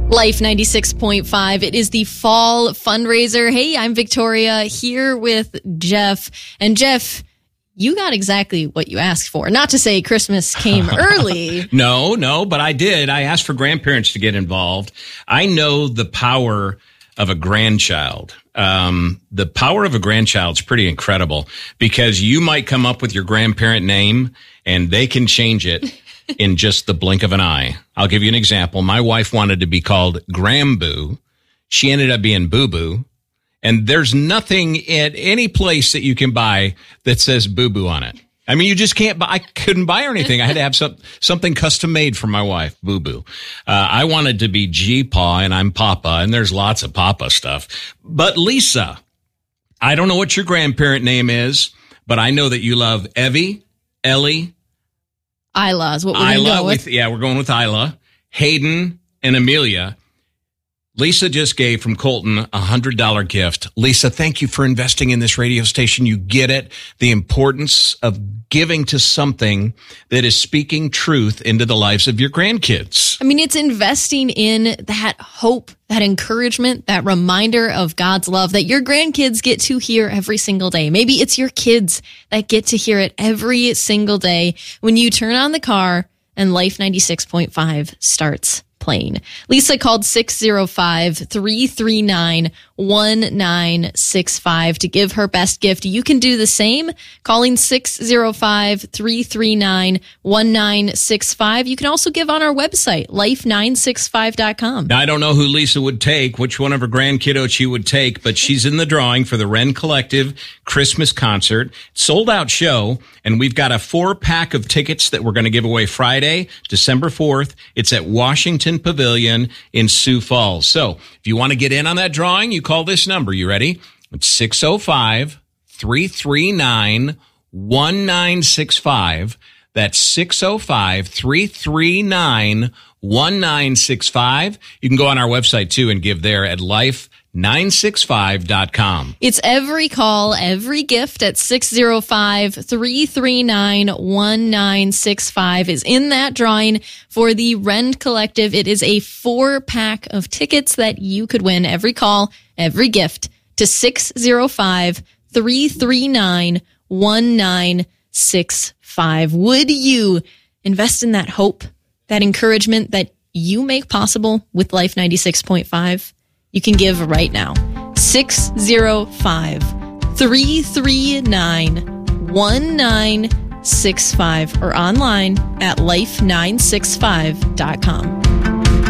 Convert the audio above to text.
Life 96.5. It is the fall fundraiser. Hey, I'm Victoria here with Jeff. And Jeff, you got exactly what you asked for. Not to say Christmas came early. No, but I did. I asked for grandparents to get involved. I know the power of a grandchild. The power of a grandchild is pretty incredible because you might come up with your grandparent name and they can change it in just the blink of an eye. I'll give you an example. My wife wanted to be called Gramboo. She ended up being Boo Boo. And there's nothing at any place that you can buy that says Boo Boo on it. I mean, you just can't buy. I couldn't buy her anything. I had to have something custom made for my wife, Boo Boo. I wanted to be G-Paw, and I'm Papa, and there's lots of Papa stuff. But Lisa, I don't know what your grandparent name is, but I know that you love Evie, Ellie, Isla is what we're going to go with. We're going with Isla, Hayden, and Amelia. Lisa just gave from Colton a $100 gift. Lisa, thank you for investing in this radio station. You get it. The importance of giving to something that is speaking truth into the lives of your grandkids. I mean, it's investing in that hope, that encouragement, that reminder of God's love that your grandkids get to hear every single day. Maybe it's your kids that get to hear it every single day when you turn on the car and Life 96.5 starts playing. Lisa called 605-339-1965 to give her best gift. You can do the same, calling 605-339-1965. You can also give on our website, life965.com. Now, I don't know who Lisa would take, which one of her grandkiddos she would take, but she's in the drawing for the Wren Collective Christmas concert. Sold out show, and we've got a 4-pack of tickets that we're going to give away Friday, December 4th. It's at Washington Pavilion in Sioux Falls. So if you want to get in on that drawing, you call this number. You ready? It's 605-339-1965. That's 605-339-1965. You can go on our website too and give there at life965.com. It's every call, every gift at 605-339-1965 is in that drawing for the Wren Collective. It is a 4-pack of tickets that you could win. Every call, every gift to 605-339-1965. Would you invest in that hope, that encouragement that you make possible with Life 96.5? You can give right now. 605-339-1965 or online at life965.com.